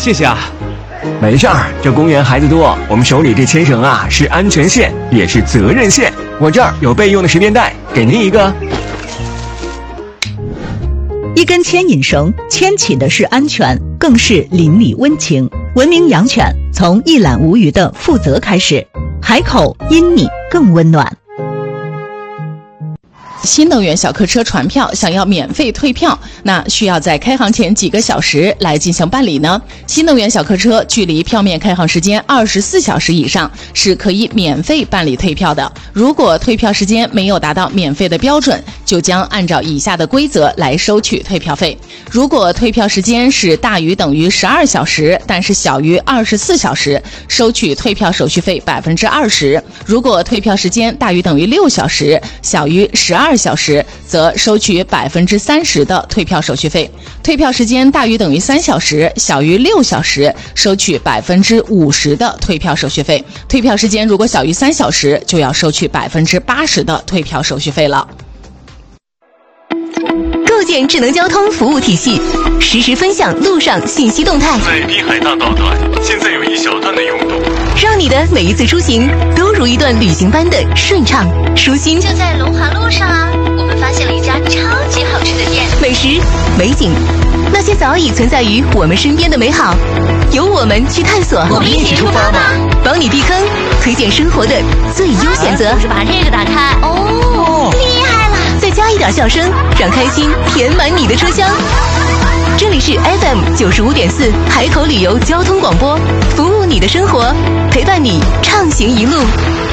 谢谢啊。 没事儿，这公园孩子多，我们手里这牵绳啊是安全线，也是责任线。我这儿有备用的十便带，给您一个。 一根牵引绳牵起的是安全，更是邻里温情。文明养犬，从一览无余的负责开始。海口因你更温暖。 新能源小客车传票想要免费退票，那需要在开行前几个小时来进行办理呢。新能源小客车距离票面开行时间24小时以上是可以免费办理退票的。如果退票时间没有达到免费的标准，就将按照以下的规则来收取退票费。如果退票时间是大于等于12小时，但是小于24小时，收取退票手续费20%。如果退票时间大于等于6小时，小于12小时，则收取30%的退票手续费。退票时间大于等于3小时，小于6小时，收取50%的退票手续费。退票时间如果小于3小时，就要收取80%的退票手续费了。 构建智能交通服务体系，实时分享路上信息动态。 在滨海大道段，现在有一小段的拥堵， 让你的每一次出行都如一段旅行般的顺畅舒心。 就在龙华路上啊，我们发现了一家超级好吃的店， 美食、美景，那些早已存在于我们身边的美好，由我们去探索。 我们一起出发吧， 帮你避坑，推荐生活的最优选择。 就是把这个打开，哦，厉害了！ 再加一点笑声，让开心填满你的车厢。这里是 FM95.4 海口旅游交通广播，服务你的生活，陪伴你畅行一路。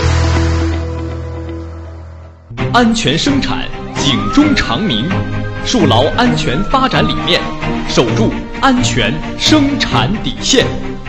安全生产，警钟长鸣，树牢安全发展理念，守住安全生产底线。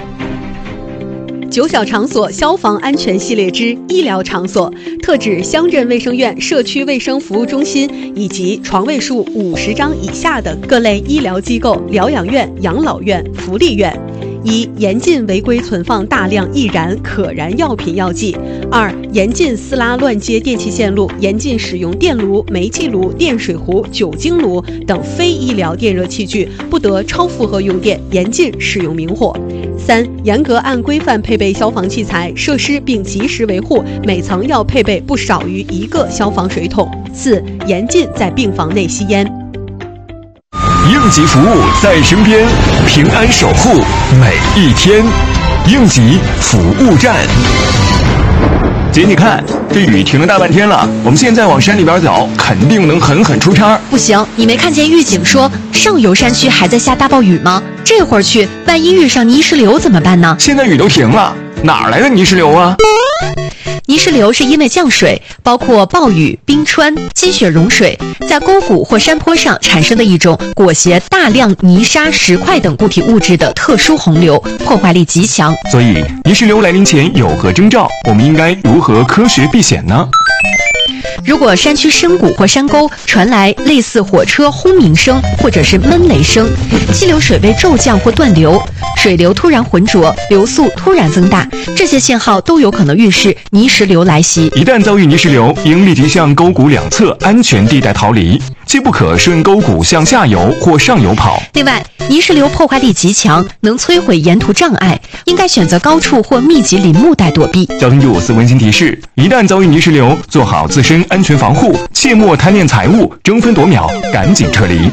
9小场所消防安全系列之医疗场所，特指乡镇卫生院、社区卫生服务中心以及床位数50张以下的各类医疗机构、疗养院、养老院、福利院。1. 严禁违规存放大量易燃、可燃药品药剂。2. 严禁私拉乱接电气线路，严禁使用电炉、煤气炉、电水壶、酒精炉等非医疗电热器具，不得超负荷用电，严禁使用明火。3. 严格按规范配备消防器材设施，并及时维护，每层要配备不少于1个消防水桶。4. 严禁在病房内吸烟。 应急服务在身边，平安守护每一天。应急服务站。姐，你看这雨停了大半天了，我们现在往山里边走，肯定能狠狠出差。 不行，你没看见预警说上游山区还在下大暴雨吗？这会儿去，万一遇上泥石流怎么办呢？ 现在雨都停了，哪儿来的泥石流啊？ 泥石流是因为降水，包括暴雨、冰川、积雪融水，在沟谷或山坡上产生的一种裹挟大量泥沙、石块等固体物质的特殊洪流，破坏力极强。 所以，泥石流来临前有何征兆？我们应该如何科学避险呢？ 如果山区深谷或山沟传来类似火车轰鸣声或者是闷雷声，溪流水位骤降或断流，水流突然浑浊，流速突然增大，这些信号都有可能预示泥石流来袭。 一旦遭遇泥石流，应立即向沟谷两侧安全地带逃离，既不可顺沟谷向下游或上游跑。 另外，泥石流破坏力极强，能摧毁沿途障碍，应该选择高处或密集林木带躲避。 交通954温馨提示：一旦遭遇泥石流，做好自身安全防护，切莫贪恋财物，争分夺秒，赶紧撤离。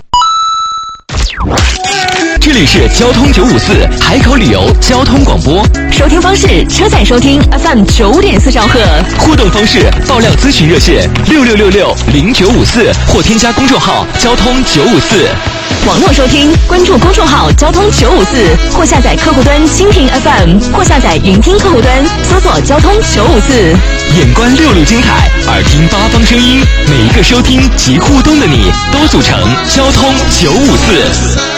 这里是交通954海口旅游交通广播， 收听方式：车载收听 FM9.4兆赫， 互动方式：爆料咨询热线66660954或添加公众号交通954。 网络收听，关注公众号交通954，或下载客户端蜻蜓 FM， 或下载云听客户端，搜索交通954。 眼观6路精彩，耳听8方声音，每一个收听及互动的你，都组成交通954。